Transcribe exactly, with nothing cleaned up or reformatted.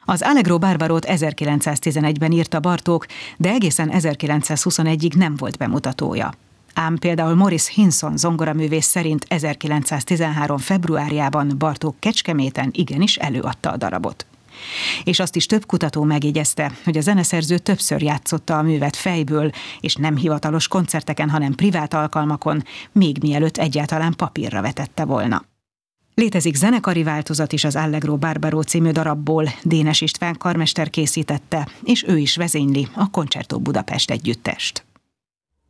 Az Allegro Barbarót ezerkilencszáztizenegyben írta Bartók, de egészen ezerkilencszázhuszonegyig nem volt bemutatója. Ám például Morris Hinson zongoraművész szerint ezerkilencszáztizenhárom februárjában Bartók Kecskeméten igenis előadta a darabot. És azt is több kutató megjegyezte, hogy a zeneszerző többször játszotta a művet fejből, és nem hivatalos koncerteken, hanem privát alkalmakon, még mielőtt egyáltalán papírra vetette volna. Létezik zenekari változat is az Allegro Barbaro című darabból, Dénes István karmester készítette, és ő is vezényli a Concerto Budapest együttest.